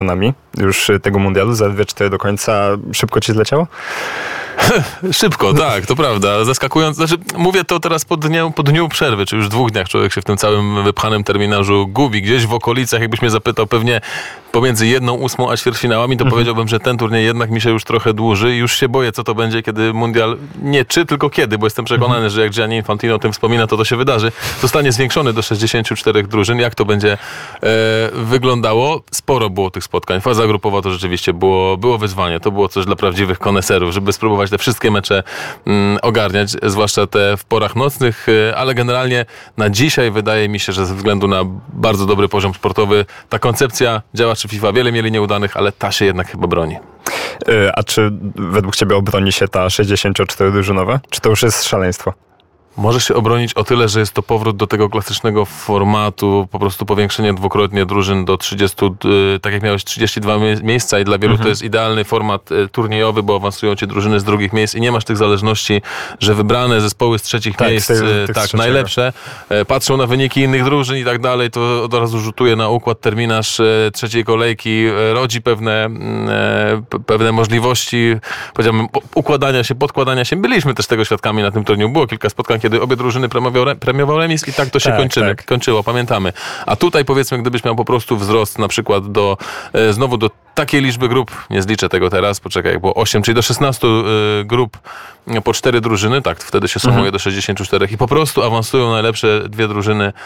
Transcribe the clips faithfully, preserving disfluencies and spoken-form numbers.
nami już tego mundialu, zaledwie cztery do końca. Szybko ci zleciało? Szybko, tak, to prawda. Zaskakując, znaczy mówię to teraz po dniu, po dniu przerwy, czy już dwóch dniach człowiek się w tym całym wypchanym terminarzu gubi. Gdzieś w okolicach, jakbyś mnie zapytał pewnie pomiędzy jedną ósmą a ćwierćfinałami, to mhm. powiedziałbym, że ten turniej jednak mi się już trochę dłuży i już się boję, co to będzie, kiedy mundial, nie czy, tylko kiedy, bo jestem przekonany, mhm. że jak Gianni Infantino o tym wspomina, to to się wydarzy. Zostanie zwiększony do sześćdziesięciu czterech drużyn. Jak to będzie e, wyglądało? Sporo było tych spotkań. Faza grupowa to rzeczywiście było, było wyzwanie. To było coś dla prawdziwych koneserów, żeby spróbować te wszystkie mecze mm, ogarniać, zwłaszcza te w porach nocnych, ale generalnie na dzisiaj wydaje mi się, że ze względu na bardzo dobry poziom sportowy ta koncepcja działaczy FIFA, wiele mieli nieudanych, ale ta się jednak chyba broni. A czy według ciebie obroni się ta sześćdziesięcioczterodrużynowa? Czy to już jest szaleństwo? Może się obronić o tyle, że jest to powrót do tego klasycznego formatu, po prostu powiększenie dwukrotnie drużyn do trzydziestu, tak jak miałeś trzydzieści dwa miejsca i dla wielu mhm. to jest idealny format turniejowy, bo awansują ci drużyny z drugich miejsc i nie masz tych zależności, że wybrane zespoły z trzecich tak, miejsc, tych, tak, najlepsze, patrzą na wyniki innych drużyn i tak dalej, to od razu rzutuje na układ terminarz trzeciej kolejki, rodzi pewne, pewne możliwości, powiedziałbym, układania się, podkładania się. Byliśmy też tego świadkami na tym turnieju. Było kilka spotkań, kiedy obie drużyny premiował, premiował remis i tak to się tak, kończymy, tak. kończyło, pamiętamy. A tutaj powiedzmy, gdybyś miał po prostu wzrost na przykład do, e, znowu do takiej liczby grup, nie zliczę tego teraz, poczekaj, jak było osiem, czyli do szesnastu y, grup po cztery drużyny, tak, wtedy się sumuje mhm. do sześćdziesięciu czterech i po prostu awansują najlepsze dwie drużyny e,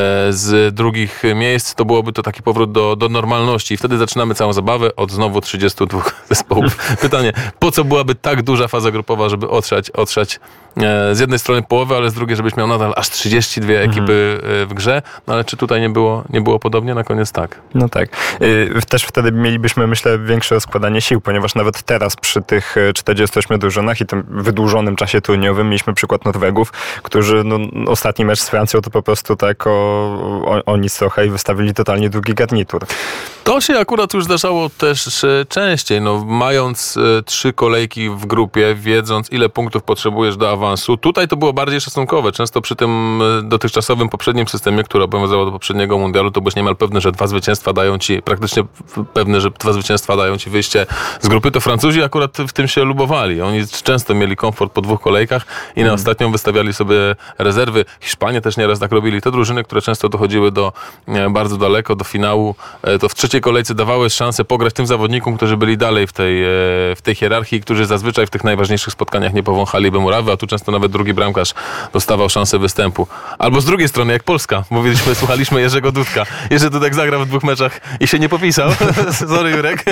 z drugich miejsc, to byłoby to taki powrót do, do normalności i wtedy zaczynamy całą zabawę od znowu trzydziestu dwóch zespołów. Pytanie, po co byłaby tak duża faza grupowa, żeby otrzać, otrzać e, z jednej strony połowę, ale z drugiej, żebyś miał nadal aż trzydzieści dwie ekipy mhm. w grze, no ale czy tutaj nie było, nie było podobnie? Na koniec tak. No tak. Y, też wtedy mielibyśmy, myślę, większe rozkładanie sił, ponieważ nawet teraz przy tych czterdziestu ośmiu drużynach i tym wydłużonym czasie turniejowym mieliśmy przykład Norwegów, którzy no, ostatni mecz z Francją to po prostu tak o, o, o nic trochę i wystawili totalnie drugi garnitur. To się akurat już zdarzało też częściej, no mając e, trzy kolejki w grupie, wiedząc ile punktów potrzebujesz do awansu. Tutaj to było bardziej szacunkowe. Często przy tym e, dotychczasowym poprzednim systemie, który obowiązywał do poprzedniego mundialu, to byłeś niemal pewny, że dwa zwycięstwa dają ci, praktycznie pewny, że dwa zwycięstwa dają ci wyjście z grupy. To Francuzi akurat w tym się lubowali. Oni często mieli komfort po dwóch kolejkach i na hmm. ostatnią wystawiali sobie rezerwy. Hiszpanie też nieraz tak robili. Te drużyny, które często dochodziły do e, bardzo daleko, do finału, e, to w trzeciej kolejce dawały szansę pograć tym zawodnikom, którzy byli dalej w tej, w tej hierarchii, którzy zazwyczaj w tych najważniejszych spotkaniach nie powąchaliby murawy, a tu często nawet drugi bramkarz dostawał szansę występu. Albo z drugiej strony, jak Polska. Mówiliśmy, słuchaliśmy Jerzego Dudka. Jerzy Dudek zagrał w dwóch meczach i się nie popisał. Sorry, Jurek.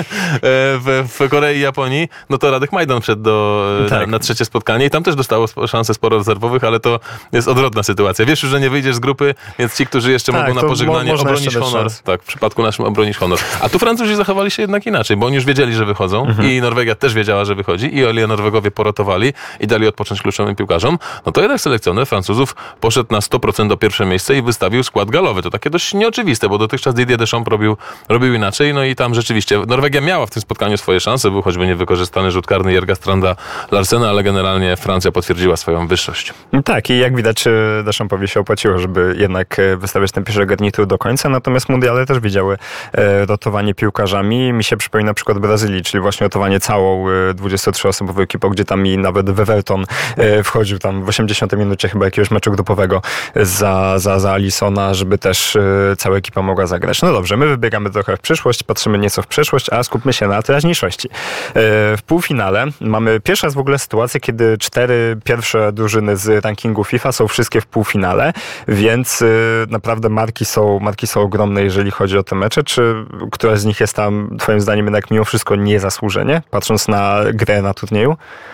W, w Korei i Japonii. No to Radek Majdan wszedł do, tak. na, na trzecie spotkanie i tam też dostało szansę sporo rezerwowych, ale to jest odwrotna sytuacja. Wiesz już, że nie wyjdziesz z grupy, więc ci, którzy jeszcze tak, mogą na pożegnanie mo- obronić honor. Tak, w przypadku naszym obronić honor. A tu Francuzi zachowali się jednak inaczej, bo oni już wiedzieli, że wychodzą mhm. i Norwegia też wiedziała, że wychodzi i o ile Norwegowie porotowali i dali odpocząć kluczowym piłkarzom, no to jednak selekcjoner Francuzów poszedł na sto procent do pierwsze miejsce i wystawił skład galowy. To takie dość nieoczywiste, bo dotychczas Didier Deschamps robił, robił inaczej, no i tam rzeczywiście Norwegia miała w tym spotkaniu swoje szanse, był choćby niewykorzystany rzut karny Jerga Stranda Larsena, ale generalnie Francja potwierdziła swoją wyższość. Tak i jak widać Deschampowi się opłaciło, żeby jednak wystawiać ten pierwszy garnitur do końca, natomiast mundiale też widziały rotowanie piłkarzami. Mi się przypomina na przykład Brazylii, czyli właśnie rotowanie całą dwudziestoosobową ekipą, gdzie tam i nawet Weverton wchodził tam w osiemdziesiątej minucie chyba jakiegoś meczu grupowego za, za, za Alisona, żeby też cała ekipa mogła zagrać. No dobrze, my wybiegamy trochę w przyszłość, patrzymy nieco w przeszłość, a skupmy się na teraźniejszości. W półfinale mamy pierwsza raz w ogóle sytuację, kiedy cztery pierwsze drużyny z rankingu FIFA są wszystkie w półfinale, więc naprawdę marki są, marki są ogromne, jeżeli chodzi o te mecze. Czy któraś z nich jest tam, twoim zdaniem, jednak mimo wszystko niezasłużenie, patrząc na grę na turnieju?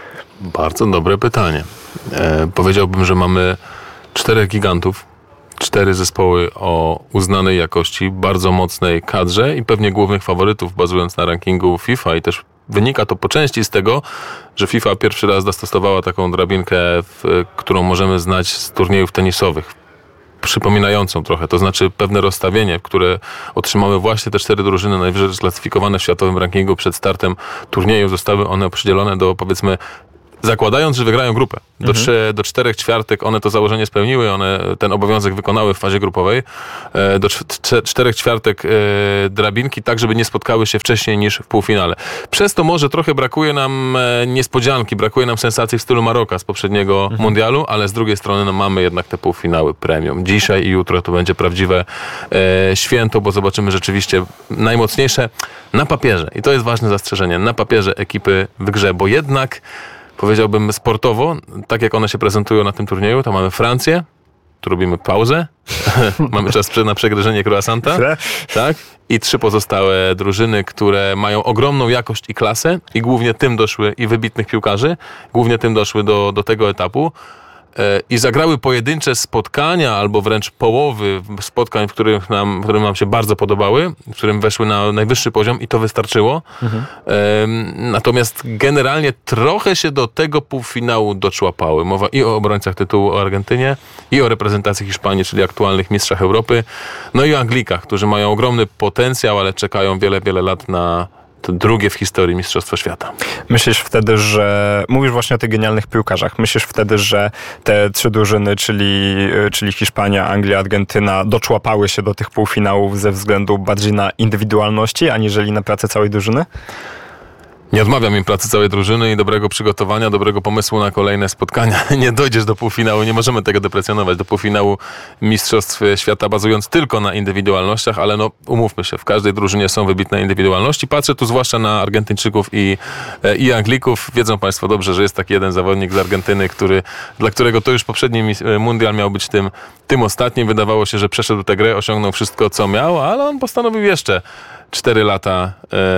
Bardzo dobre pytanie. E, powiedziałbym, że mamy czterech gigantów, cztery zespoły o uznanej jakości, bardzo mocnej kadrze i pewnie głównych faworytów, bazując na rankingu FIFA i też wynika to po części z tego, że FIFA pierwszy raz zastosowała taką drabinkę, w, którą możemy znać z turniejów tenisowych. Przypominającą trochę, to znaczy pewne rozstawienie, które otrzymały właśnie te cztery drużyny najwyżej sklasyfikowane w światowym rankingu przed startem turnieju. Zostały one przydzielone do, powiedzmy, zakładając, że wygrają grupę. Do, mhm. trzy, do czterech ćwiartek one to założenie spełniły, one ten obowiązek wykonały w fazie grupowej. Do czterech ćwiartek drabinki, tak żeby nie spotkały się wcześniej niż w półfinale. Przez to może trochę brakuje nam niespodzianki, brakuje nam sensacji w stylu Maroka z poprzedniego mhm. mundialu, ale z drugiej strony no, mamy jednak te półfinały premium. Dzisiaj i jutro to będzie prawdziwe e, święto, bo zobaczymy rzeczywiście najmocniejsze na papierze. I to jest ważne zastrzeżenie. Na papierze ekipy w grze, bo jednak powiedziałbym sportowo, tak jak one się prezentują na tym turnieju, to mamy Francję, tu robimy pauzę, mamy czas na przegryzienie croissanta, tak? I trzy pozostałe drużyny, które mają ogromną jakość i klasę i głównie tym doszły, i wybitnych piłkarzy, głównie tym doszły do, do tego etapu. I zagrały pojedyncze spotkania, albo wręcz połowy spotkań, w których nam, które nam się bardzo podobały, w którym weszły na najwyższy poziom i to wystarczyło. Mhm. Natomiast generalnie trochę się do tego półfinału doczłapały. Mowa i o obrońcach tytułu, o Argentynie, i o reprezentacji Hiszpanii, czyli aktualnych mistrzach Europy, no i o Anglikach, którzy mają ogromny potencjał, ale czekają wiele, wiele lat na to drugie w historii Mistrzostwo Świata. Myślisz wtedy, że... Mówisz właśnie o tych genialnych piłkarzach. Myślisz wtedy, że te trzy drużyny, czyli, czyli Hiszpania, Anglia, Argentyna, doczłapały się do tych półfinałów ze względu bardziej na indywidualności, aniżeli na pracę całej drużyny? Nie odmawiam im pracy całej drużyny i dobrego przygotowania, dobrego pomysłu na kolejne spotkania. Nie dojdziesz do półfinału, nie możemy tego deprecjonować, do półfinału Mistrzostw Świata bazując tylko na indywidualnościach, ale no umówmy się, w każdej drużynie są wybitne indywidualności. Patrzę tu zwłaszcza na Argentyńczyków i, i Anglików. Wiedzą Państwo dobrze, że jest taki jeden zawodnik z Argentyny, który, dla którego to już poprzedni mundial miał być tym, tym ostatnim. Wydawało się, że przeszedł tę grę, osiągnął wszystko, co miał, ale on postanowił jeszcze cztery lata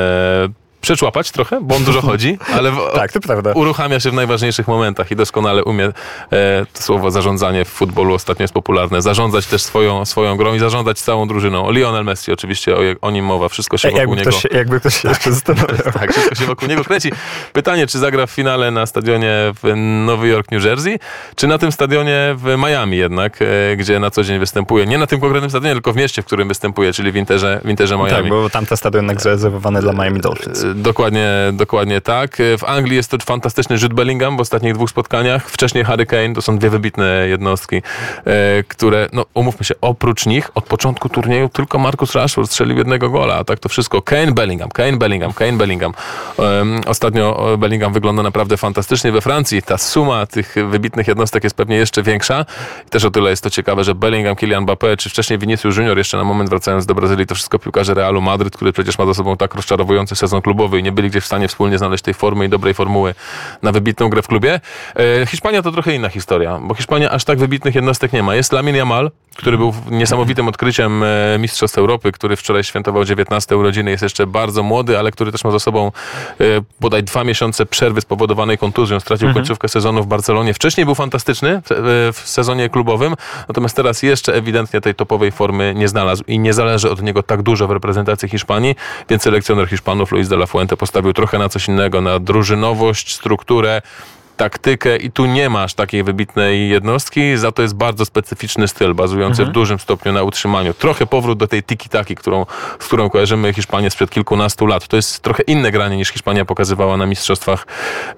e, przeczłapać trochę, bo on dużo chodzi, ale w, tak, to prawda. Uruchamia się w najważniejszych momentach i doskonale umie, e, to słowo zarządzanie w futbolu ostatnio jest popularne, zarządzać też swoją, swoją grą i zarządzać całą drużyną. Lionel Messi, oczywiście o, o nim mowa, wszystko się wokół jakby niego... Ktoś, jakby ktoś się jeszcze zastanawiał. Tak, wszystko się wokół niego kręci. Pytanie, czy zagra w finale na stadionie w Nowy Jork, New Jersey, czy na tym stadionie w Miami jednak, e, gdzie na co dzień występuje. Nie na tym konkretnym stadionie, tylko w mieście, w którym występuje, czyli w Interze, w Interze Miami. Tak, bo tamten stadion jednak zarezerwowany dla Miami Dolphins. Dokładnie, dokładnie tak. W Anglii jest to fantastyczny Jude Bellingham w ostatnich dwóch spotkaniach. Wcześniej Harry Kane, to są dwie wybitne jednostki, e, które, no umówmy się, oprócz nich od początku turnieju tylko Marcus Rashford strzelił jednego gola, a tak to wszystko Kane, Bellingham, Kane, Bellingham, Kane, Bellingham. E, ostatnio Bellingham wygląda naprawdę fantastycznie. We Francji ta suma tych wybitnych jednostek jest pewnie jeszcze większa. I też o tyle jest to ciekawe, że Bellingham, Kylian Mbappé, czy wcześniej Vinicius Junior, jeszcze na moment wracając do Brazylii, to wszystko piłkarze Realu Madryt, który przecież ma za sobą tak rozczarowujący sezon klubowy i nie byli gdzieś w stanie wspólnie znaleźć tej formy i dobrej formuły na wybitną grę w klubie. E, Hiszpania to trochę inna historia, bo Hiszpania aż tak wybitnych jednostek nie ma. Jest Lamine Yamal, który był niesamowitym odkryciem e, Mistrzostw Europy, który wczoraj świętował dziewiętnaste urodziny, jest jeszcze bardzo młody, ale który też ma za sobą e, bodaj dwa miesiące przerwy spowodowanej kontuzją. Stracił mhm. końcówkę sezonu w Barcelonie. Wcześniej był fantastyczny w, e, w sezonie klubowym, natomiast teraz jeszcze ewidentnie tej topowej formy nie znalazł i nie zależy od niego tak dużo w reprezentacji Hiszpanii, więc selekcjoner Hiszpanów Luis de la Fuente postawił trochę na coś innego, na drużynowość, strukturę, taktykę i tu nie masz takiej wybitnej jednostki, za to jest bardzo specyficzny styl, bazujący mhm. w dużym stopniu na utrzymaniu. Trochę powrót do tej tiki-taki, którą, z którą kojarzymy Hiszpanię sprzed kilkunastu lat. To jest trochę inne granie niż Hiszpania pokazywała na Mistrzostwach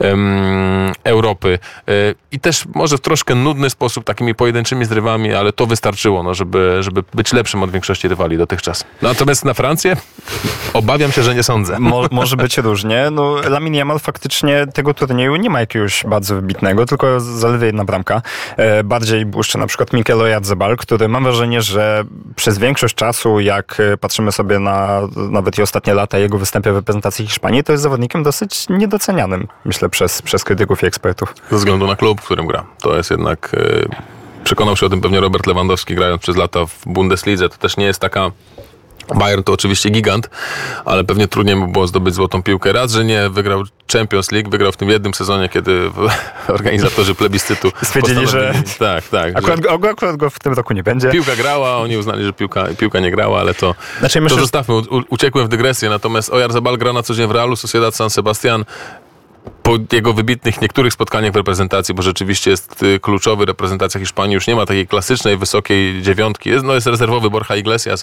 um, Europy. I też może w troszkę nudny sposób, takimi pojedynczymi zrywami, ale to wystarczyło, no, żeby, żeby być lepszym od większości rywali dotychczas. Natomiast na Francję obawiam się, że nie sądzę. Mo, może być różnie. No, Lamine Yamal faktycznie tego turnieju nie ma jakiegoś bardzo wybitnego, tylko zaledwie jedna bramka. E, bardziej błyszczy na przykład Mikel Oyarzabal, który mam wrażenie, że przez większość czasu, jak patrzymy sobie na nawet i ostatnie lata jego występy w reprezentacji Hiszpanii, to jest zawodnikiem dosyć niedocenianym, myślę, przez, przez krytyków i ekspertów. Ze względu na klub, w którym gra. To jest jednak... Yy, przekonał się o tym pewnie Robert Lewandowski, grając przez lata w Bundeslidze. To też nie jest taka... Bayern to oczywiście gigant, ale pewnie trudniej mu było zdobyć złotą piłkę. Raz, że nie wygrał Champions League, wygrał w tym jednym sezonie, kiedy organizatorzy plebiscytu stwierdzili, że tak, tak, akurat, że akurat go w tym roku nie będzie. Piłka grała, oni uznali, że piłka, piłka nie grała, ale to, znaczy, myślę, to zostawmy, u, uciekłem w dygresję. Natomiast Oyarzabal gra na co dzień w Realu Sociedad San Sebastian. po jego wybitnych niektórych spotkaniach w reprezentacji, bo rzeczywiście jest kluczowy, reprezentacja Hiszpanii już nie ma takiej klasycznej, wysokiej dziewiątki. Jest, no jest rezerwowy Borja Iglesias,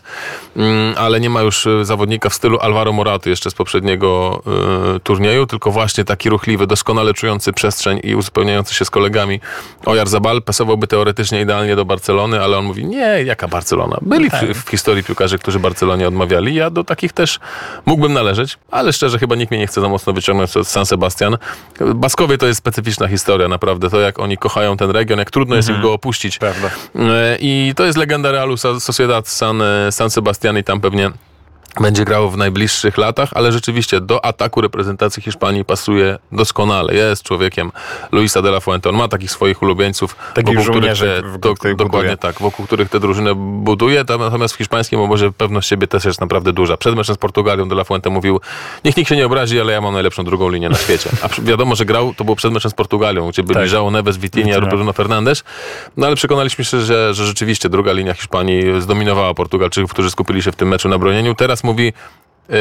ale nie ma już zawodnika w stylu Alvaro Moraty jeszcze z poprzedniego y, turnieju, tylko właśnie taki ruchliwy, doskonale czujący przestrzeń i uzupełniający się z kolegami. Oyarzabal pasowałby teoretycznie idealnie do Barcelony, ale on mówi, nie, jaka Barcelona? Byli w, w historii piłkarzy, którzy Barcelonie odmawiali. Ja do takich też mógłbym należeć, ale szczerze chyba nikt mnie nie chce za mocno wyciągnąć od San Sebastian. Baskowie to jest specyficzna historia, naprawdę. To jak oni kochają ten region, jak trudno jest mhm. im go opuścić. Prawda. I to jest legenda Realu Sociedad San, San Sebastian i tam pewnie będzie grało w najbliższych latach, ale rzeczywiście do ataku reprezentacji Hiszpanii pasuje doskonale. Jest człowiekiem Luisa de la Fuente. On ma takich swoich ulubieńców, takich wokół których te, w, do, dokładnie buduje. tak, wokół których te drużyny buduje. Natomiast w hiszpańskim obozie pewność siebie też jest naprawdę duża. Przed meczem z Portugalią de la Fuente mówił, niech nikt się nie obrazi, ale ja mam najlepszą drugą linię na świecie. A wiadomo, że grał, to było przed meczem z Portugalią, gdzie byli tak. João Neves, Vitinha, Bruno Fernandes. No ale przekonaliśmy się, że, że rzeczywiście druga linia Hiszpanii zdominowała Portugalczyków, którzy skupili się w tym meczu na bronieniu. Teraz mówi, Yy,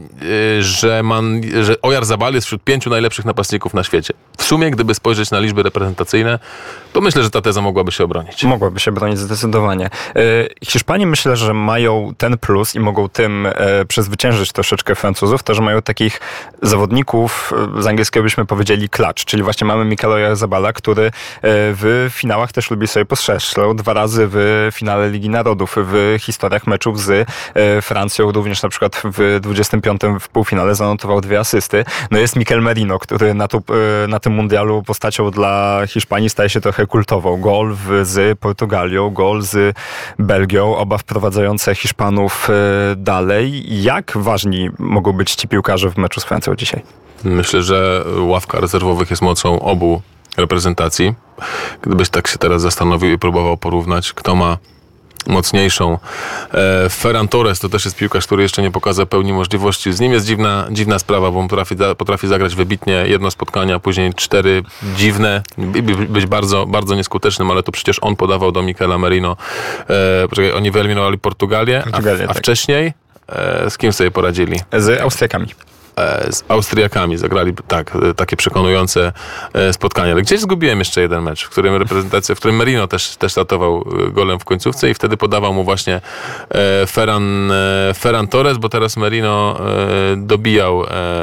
yy, że, man, że Oyarzabal jest wśród pięciu najlepszych napastników na świecie. W sumie, gdyby spojrzeć na liczby reprezentacyjne, to myślę, że ta teza mogłaby się obronić. Mogłaby się bronić zdecydowanie. Yy, Hiszpanie myślę, że mają ten plus i mogą tym yy, przezwyciężyć troszeczkę Francuzów, to, że mają takich zawodników, yy, z angielskiego byśmy powiedzieli clutch, czyli właśnie mamy Mikel Oyarzabala, który yy, w finałach też lubi sobie postrzelał dwa razy w finale Ligi Narodów, w historiach meczów z yy, Francją, również na przykład w dwudziestym piątym w półfinale zanotował dwie asysty. No jest Mikel Merino, który na, tu, na tym mundialu postacią dla Hiszpanii staje się trochę kultową. Gol w, z Portugalią, gol z Belgią, oba wprowadzające Hiszpanów dalej. Jak ważni mogą być ci piłkarze w meczu z Francją dzisiaj? Myślę, że ławka rezerwowych jest mocą obu reprezentacji. Gdybyś tak się teraz zastanowił i próbował porównać, kto ma mocniejszą. E, Ferran Torres to też jest piłkarz, który jeszcze nie pokazał pełni możliwości. Z nim jest dziwna, dziwna sprawa, bo on potrafi, potrafi zagrać wybitnie jedno spotkanie, a później cztery dziwne, być bardzo, bardzo nieskutecznym, ale to przecież on podawał do Michela Merino. E, poczekaj, oni wyeliminowali Portugalię, Portugalię a, a tak. wcześniej e, z kim sobie poradzili? Z Austriakami. Z Austriakami zagrali tak, takie przekonujące spotkanie. Ale gdzieś zgubiłem jeszcze jeden mecz, w którym reprezentacja, w którym Merino też, też ratował golem w końcówce i wtedy podawał mu właśnie Ferran, Ferran Torres, bo teraz Merino dobijał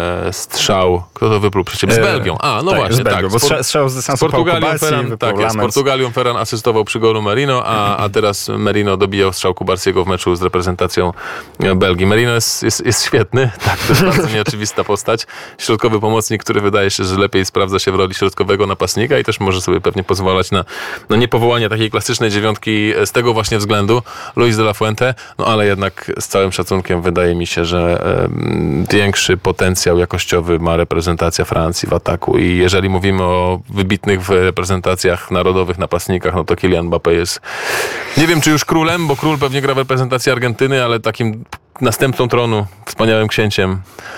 strzał. Kto to wypluł przecież? Z Belgią. A, no tak, właśnie, z Belgią, tak. Bo strzał, strzał z dystansu Portugalią Ferran, tak, ja, z Portugalią Ferran asystował przy golu Merino, a, a teraz Merino dobijał strzał Kubarsiego w meczu z reprezentacją Belgii. Merino jest, jest, jest świetny, tak, to jest bardzo nieoczywiste. Ta postać. Środkowy pomocnik, który wydaje się, że lepiej sprawdza się w roli środkowego napastnika i też może sobie pewnie pozwalać na, na niepowołanie takiej klasycznej dziewiątki z tego właśnie względu. Luis de la Fuente, no ale jednak z całym szacunkiem wydaje mi się, że um, większy potencjał jakościowy ma reprezentacja Francji w ataku i jeżeli mówimy o wybitnych w reprezentacjach narodowych napastnikach, no to Kylian Mbappé jest, nie wiem czy już królem, bo król pewnie gra w reprezentacji Argentyny, ale takim następcą tronu, wspaniałym księciem,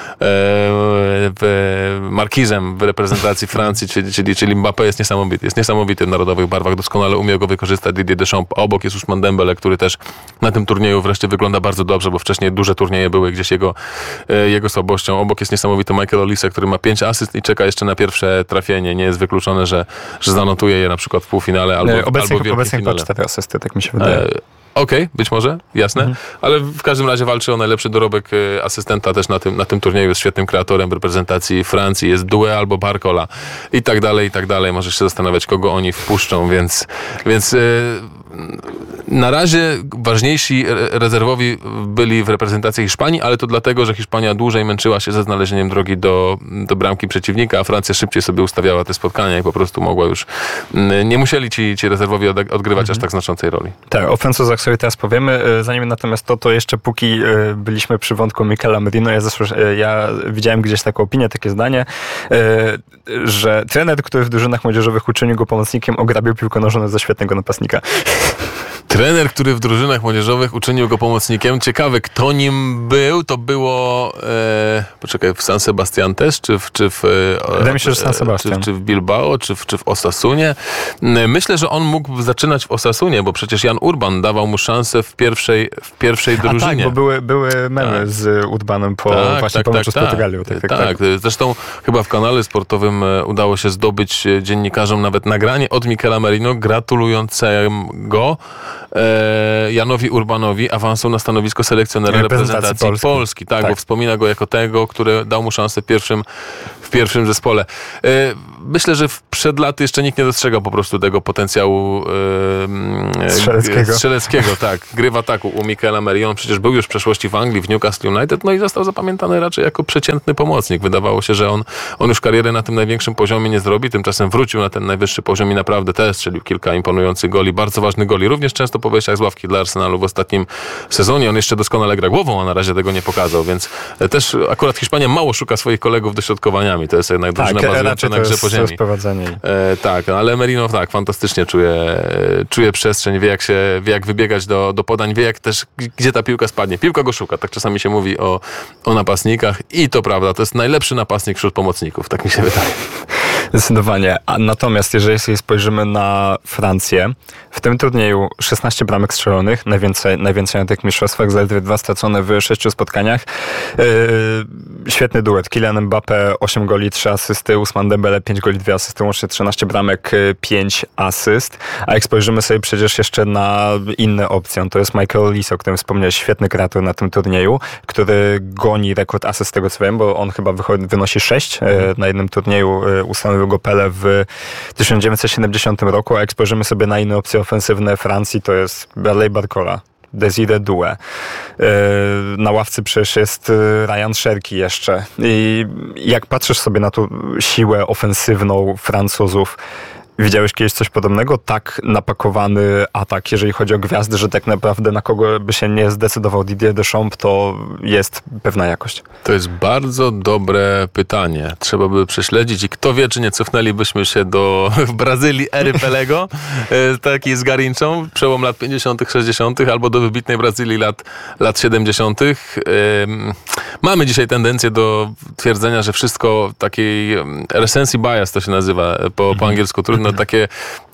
w markizem w reprezentacji Francji, czyli, czyli, czyli Mbappé jest niesamowity. Jest niesamowity w narodowych barwach, doskonale umie go wykorzystać Didier Deschamps. Obok jest Ousmane Dembele, który też na tym turnieju wreszcie wygląda bardzo dobrze, bo wcześniej duże turnieje były gdzieś jego, jego słabością. Obok jest niesamowity Michael Olise, który ma pięć asyst i czeka jeszcze na pierwsze trafienie. Nie jest wykluczone, że, że zanotuje je na przykład w półfinale albo, obecnie, albo w obecnie finale. cztery asysty, tak mi się wydaje. E- Okej, okay, być może, jasne, mhm. ale w każdym razie walczy o najlepszy dorobek asystenta też na tym, na tym turnieju, jest świetnym kreatorem reprezentacji Francji, jest Doué albo Barcola i tak dalej, i tak dalej. Możesz się zastanawiać, kogo oni wpuszczą, więc, więc yy, na razie ważniejsi rezerwowi byli w reprezentacji Hiszpanii, ale to dlatego, że Hiszpania dłużej męczyła się ze znalezieniem drogi do, do bramki przeciwnika, a Francja szybciej sobie ustawiała te spotkania i po prostu mogła już, nie musieli ci, ci rezerwowi odgrywać mhm. aż tak znaczącej roli. Tak, o Francuzach sobie teraz powiemy. Zanim natomiast to, to jeszcze póki byliśmy przy wątku Michela Merino, ja, zasłysz- ja widziałem gdzieś taką opinię, takie zdanie, że trener, który w drużynach młodzieżowych uczynił go pomocnikiem, ograbił piłkę nożną za świetnego napastnika. Trener, który w drużynach młodzieżowych uczynił go pomocnikiem. Ciekawy, kto nim był. To było... E, poczekaj, w San Sebastian też, czy w, czy w, Wydaje mi się, że San Sebastian. Czy, czy w Bilbao, czy w, czy w Osasunie. Myślę, że on mógł zaczynać w Osasunie, bo przecież Jan Urban dawał mu szansę w pierwszej, w pierwszej drużynie. A tak, bo były, były memy tak. z Urbanem po tak, właśnie tak, po meczu tak, z Portugalią. Tak, tak, tak, tak. Zresztą chyba w kanale sportowym udało się zdobyć dziennikarzom nawet nagranie od Michela Merino gratulującego e, Janowi Urbanowi awansu na stanowisko selekcjonera reprezentacji, reprezentacji Polski. Polski. Tak, tak, bo wspomina go jako tego, który dał mu szansę w pierwszym, w pierwszym zespole. E, myślę, że przed laty jeszcze nikt nie dostrzegał po prostu tego potencjału e, strzeleckiego. strzeleckiego. Tak, gry w ataku u Michela Merino. On przecież był już w przeszłości w Anglii, w Newcastle United, no i został zapamiętany raczej jako przeciętny pomocnik. Wydawało się, że on, on już karierę na tym największym poziomie nie zrobi, tymczasem wrócił na ten najwyższy poziom i naprawdę też strzelił kilka imponujących goli, bardzo ważnych goli, również często po wejściach z ławki dla Arsenalu w ostatnim sezonie. On jeszcze doskonale gra głową, a na razie tego nie pokazał, więc też akurat Hiszpania mało szuka swoich kolegów dośrodkowaniami. To jest jednak drużyna tak, bazująca na grze po ziemi. E, tak, ale Merino tak, fantastycznie czuje, czuje przestrzeń, wie jak się, wie jak wybiegać do, do podań, wie jak też, gdzie ta piłka spadnie. Piłka go szuka, tak czasami się mówi o, o napastnikach i to prawda, to jest najlepszy napastnik wśród pomocników, tak mi się wydaje. Zdecydowanie. A natomiast jeżeli sobie spojrzymy na Francję, w tym turnieju szesnaście bramek strzelonych, najwięcej, najwięcej na tych mistrzostwach, zaledwie dwa stracone w sześciu spotkaniach. Yy, świetny duet. Kylian Mbappé, osiem goli, trzy asysty, Ousmane Dembele, pięć goli, dwie asysty, łącznie trzynaście bramek, pięć asyst. A jak spojrzymy sobie przecież jeszcze na inne opcje, to jest Michael Olise, o którym wspomniałeś, świetny kreator na tym turnieju, który goni rekord asyst, z tego co wiem, bo on chyba wychodzi, wynosi sześć mhm. na jednym turnieju, ustanowił go Pele w tysiąc dziewięćset siedemdziesiątym roku, a jak spojrzymy sobie na inne opcje ofensywne Francji, to jest Bradley Barcola, Desire Doué. Na ławce przecież jest Ryan Cherki jeszcze. I jak patrzysz sobie na tą siłę ofensywną Francuzów, widziałeś kiedyś coś podobnego? Tak napakowany atak, jeżeli chodzi o gwiazdy, że tak naprawdę na kogo by się nie zdecydował Didier Deschamps, to jest pewna jakość. To jest bardzo dobre pytanie. Trzeba by prześledzić i kto wie, czy nie cofnęlibyśmy się do w Brazylii ery Pelego, takiej z Garinczą, przełom lat pięćdziesiątych, sześćdziesiątych, albo do wybitnej Brazylii lat, lat siedemdziesiątych. Mamy dzisiaj tendencję do twierdzenia, że wszystko takiej recency bias to się nazywa po, po angielsku, trudno no takie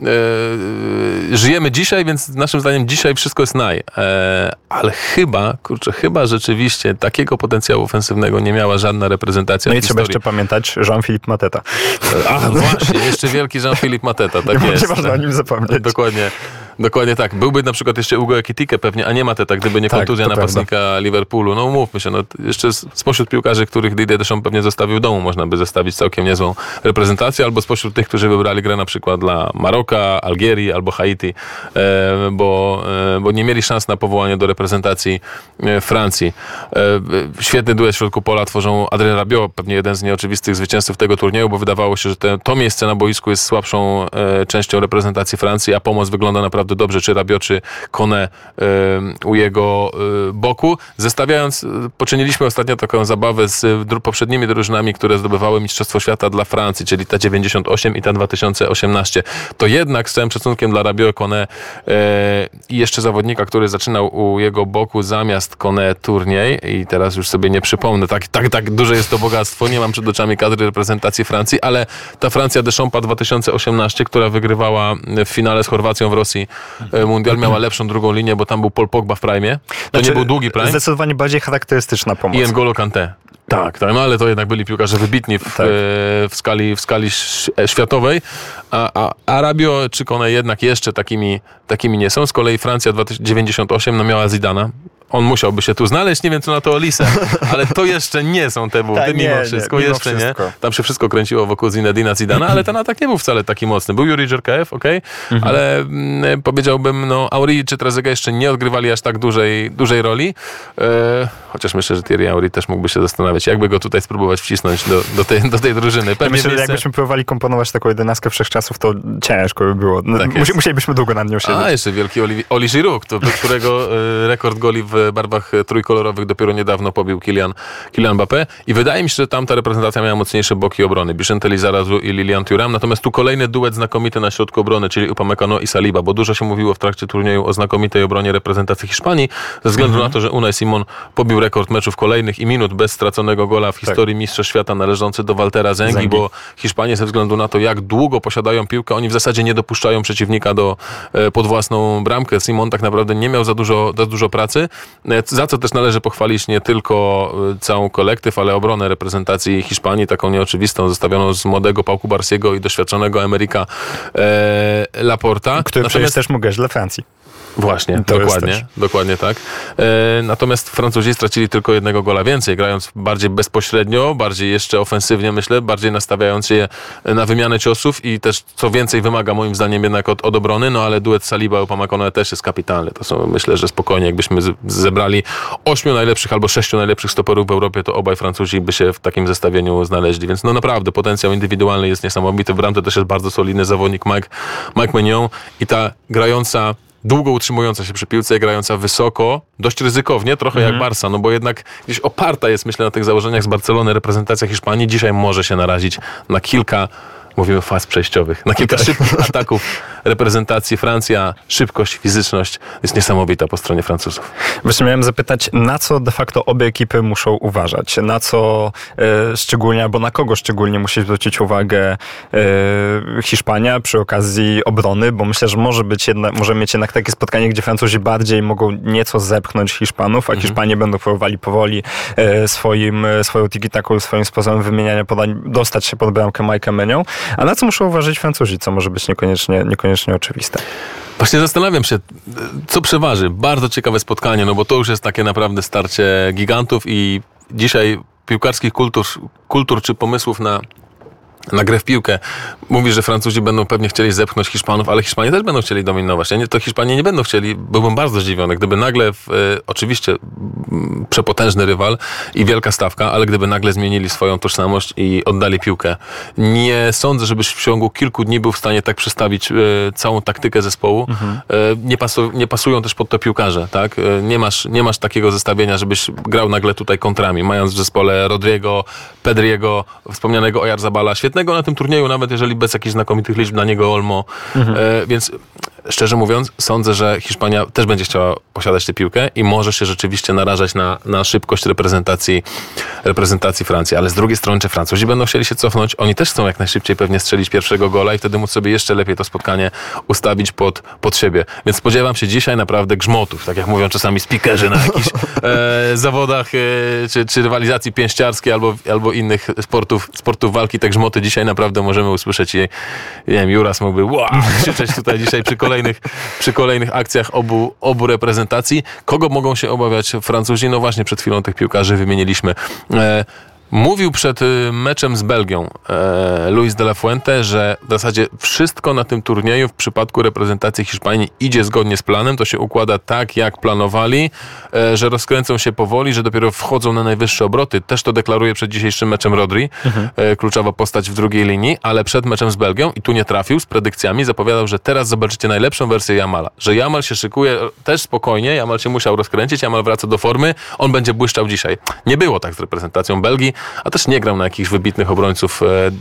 e, żyjemy dzisiaj, więc naszym zdaniem dzisiaj wszystko jest naj. E, ale chyba, kurczę, chyba rzeczywiście takiego potencjału ofensywnego nie miała żadna reprezentacja no w i trzeba historii. jeszcze pamiętać Jean-Philippe Mateta. A właśnie, jeszcze wielki Jean-Philippe Mateta, tak nie jest. Nie można o nim zapomnieć. Dokładnie. Dokładnie tak. Byłby na przykład jeszcze Ugo Ekitike pewnie, a nie Mateta, gdyby nie tak, kontuzja napastnika prawda. Liverpoolu. No umówmy się, no, jeszcze spośród piłkarzy, których Didier Deschamps pewnie zostawił w domu, można by zostawić całkiem niezłą reprezentację, albo spośród tych, którzy wybrali grę na przykład dla Maroka, Algierii albo Haiti, e, bo, e, bo nie mieli szans na powołanie do reprezentacji e, Francji. E, świetny duet w środku pola tworzą Adrien Rabiot, pewnie jeden z nieoczywistych zwycięzców tego turnieju, bo wydawało się, że te, to miejsce na boisku jest słabszą e, częścią reprezentacji Francji, a pomoc wygląda naprawdę dobrze, czy Rabiot, czy Koné y, u jego y, boku. Zestawiając, y, poczyniliśmy ostatnio taką zabawę z y, poprzednimi drużynami, które zdobywały Mistrzostwo Świata dla Francji, czyli ta dziewięćdziesiąt osiem i ta dwa tysiące osiemnaście. To jednak z całym szacunkiem dla Rabiot, Koné i y, jeszcze zawodnika, który zaczynał u jego boku zamiast Koné turniej i teraz już sobie nie przypomnę, tak, tak, tak duże jest to bogactwo, nie mam przed oczami kadry reprezentacji Francji, ale ta Francja Deschampsa dwa tysiące osiemnaście, która wygrywała w finale z Chorwacją w Rosji Mundial, miała lepszą drugą linię, bo tam był Paul Pogba w prime. To znaczy, nie był długi prime. Zdecydowanie bardziej charakterystyczna pomoc. I N'Golo Kanté. Tak, tak, no ale to jednak byli piłkarze wybitni w, tak. w, skali, w skali światowej, a, a, a Rabiot czy Koné jednak jeszcze takimi, takimi nie są. Z kolei Francja dziewięćdziesiąt osiem no miała Zidana. On musiałby się tu znaleźć, nie wiem co na to Olise, ale to jeszcze nie są te bułty, tak, mimo wszystko, nie, mimo jeszcze wszystko. nie. Tam się wszystko kręciło wokół Zinedina Zidana, ale ten atak nie był wcale taki mocny. Był Yuri Dżerkaev, okej, okay, mhm. ale mm, powiedziałbym, no Auri czy Trezeguet jeszcze nie odgrywali aż tak dużej, dużej roli, e, chociaż myślę, że Thierry Henry też mógłby się zastanawiać, jakby go tutaj spróbować wcisnąć do, do, tej, do tej drużyny. Ja myślę, że jakbyśmy próbowali komponować taką jedenastkę wszechczasów, to ciężko by było. No, tak musielibyśmy długo nad nią siedzieć. A, jeszcze wielki Oli, Oli Giroud, to, którego e, rekord goli w w barwach trójkolorowych dopiero niedawno pobił Kylian, Kylian Mbappé i wydaje mi się, że tamta reprezentacja miała mocniejsze boki obrony. Vicente Lizarazu i Lilian Thuram. Natomiast tu kolejny duet znakomity na środku obrony, czyli Upamecano i Saliba, bo dużo się mówiło w trakcie turnieju o znakomitej obronie reprezentacji Hiszpanii, ze względu mhm. na to, że Unai Simon pobił rekord meczów kolejnych i minut bez straconego gola w historii tak. Mistrzostw Świata należący do Waltera Zengi, Zengi, bo Hiszpanie ze względu na to, jak długo posiadają piłkę, oni w zasadzie nie dopuszczają przeciwnika do, e, pod własną bramkę. Simon tak naprawdę nie miał za dużo, za dużo pracy, e, za co też należy pochwalić nie tylko e, całą kolektyw, ale obronę reprezentacji Hiszpanii, taką nieoczywistą, zostawioną z młodego Pau Cubarsiego i doświadczonego Emerika e, Laporta. Który przecież też mógł grać dla Francji. Właśnie, to dokładnie, dokładnie tak. E, natomiast Francuzi stracili tylko jednego gola więcej, grając bardziej bezpośrednio, bardziej jeszcze ofensywnie, myślę, bardziej nastawiając się na wymianę ciosów i też co więcej wymaga moim zdaniem jednak od, od obrony, no ale duet Saliba i Upamecano też jest kapitalny. To są, myślę, że spokojnie, jakbyśmy z, zebrali ośmiu najlepszych albo sześciu najlepszych stoperów w Europie, to obaj Francuzi by się w takim zestawieniu znaleźli, więc no naprawdę potencjał indywidualny jest niesamowity. W bramce też jest bardzo solidny zawodnik Mike, Mike Maignan i ta grająca długo utrzymująca się przy piłce, grająca wysoko, dość ryzykownie, trochę mm. jak Barca, no bo jednak gdzieś oparta jest, myślę, na tych założeniach z Barcelony reprezentacja Hiszpanii. Dzisiaj może się narazić na kilka, mówimy faz przejściowych, na kilka szybkich ataków reprezentacji. Francja, szybkość, fizyczność jest niesamowita po stronie Francuzów. Właśnie miałem zapytać, na co de facto obie ekipy muszą uważać? Na co e, szczególnie, albo na kogo szczególnie musi zwrócić uwagę e, Hiszpania przy okazji obrony? Bo myślę, że może być jedna, może mieć jednak takie spotkanie, gdzie Francuzi bardziej mogą nieco zepchnąć Hiszpanów, a mhm. Hiszpanie będą próbowali powoli e, swoim, swoją tiki-taką, swoim sposobem wymieniania podań dostać się pod bramkę Mike'a Maignan. A na co muszą uważać Francuzi, co może być niekoniecznie, niekoniecznie oczywiste? Właśnie zastanawiam się, co przeważy. Bardzo ciekawe spotkanie, no bo to już jest takie naprawdę starcie gigantów i dzisiaj piłkarskich kultur, kultur czy pomysłów na na grę w piłkę. Mówi, że Francuzi będą pewnie chcieli zepchnąć Hiszpanów, ale Hiszpanie też będą chcieli dominować. Ja nie, to Hiszpanie nie będą chcieli, byłbym bardzo zdziwiony, gdyby nagle, w, e, oczywiście m, przepotężny rywal i wielka stawka, ale gdyby nagle zmienili swoją tożsamość i oddali piłkę. Nie sądzę, żebyś w ciągu kilku dni był w stanie tak przestawić e, całą taktykę zespołu. Mhm. E, nie, pasu, nie pasują też pod to piłkarze, tak? E, nie masz, nie masz takiego zestawienia, żebyś grał nagle tutaj kontrami, mając w zespole Rodrigo, Pedriego, wspomnianego Oyarzabala, świetnego na tym turnieju, nawet jeżeli bez jakichś znakomitych liczb dla niego Olmo. Mhm. E, więc szczerze mówiąc, sądzę, że Hiszpania też będzie chciała posiadać tę piłkę i może się rzeczywiście narażać na, na szybkość reprezentacji, reprezentacji Francji. Ale z drugiej strony, czy Francuzi będą chcieli się cofnąć? Oni też chcą jak najszybciej pewnie strzelić pierwszego gola i wtedy móc sobie jeszcze lepiej to spotkanie ustawić pod, pod siebie. Więc spodziewam się dzisiaj naprawdę grzmotów, tak jak mówią czasami speakerzy na jakichś e, zawodach e, czy, czy rywalizacji pięściarskiej albo, albo innych sportów, sportów walki. Te grzmoty dzisiaj naprawdę możemy usłyszeć i nie wiem, Juras mógłby wow, krzyczeć tutaj dzisiaj przy kolejnych, przy kolejnych akcjach obu, obu reprezentacji. Kogo mogą się obawiać Francuzi? No właśnie przed chwilą tych piłkarzy wymieniliśmy. E, Mówił przed meczem z Belgią e, Luis de la Fuente, że w zasadzie wszystko na tym turnieju w przypadku reprezentacji Hiszpanii idzie zgodnie z planem. To się układa tak, jak planowali, e, że rozkręcą się powoli, że dopiero wchodzą na najwyższe obroty. Też to deklaruje przed dzisiejszym meczem Rodri, mhm. e, kluczowa postać w drugiej linii, ale przed meczem z Belgią, i tu nie trafił z predykcjami, zapowiadał, że teraz zobaczycie najlepszą wersję Jamala. Że Jamal się szykuje też spokojnie, Jamal się musiał rozkręcić, Jamal wraca do formy, on będzie błyszczał dzisiaj. Nie było tak z reprezentacją Belgii, a też nie grał na jakichś wybitnych obrońców.